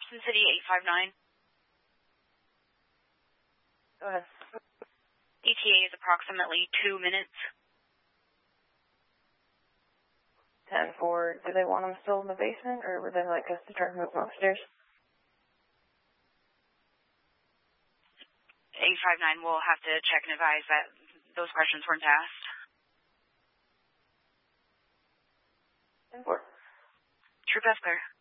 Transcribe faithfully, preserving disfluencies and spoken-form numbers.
Austin City eight five nine. Go ahead. E T A is approximately two minutes. ten four, do they want them still in the basement, or would they like us to try to move them upstairs? eight five nine will have to check and advise that those questions weren't asked. ten four. True, that's clear.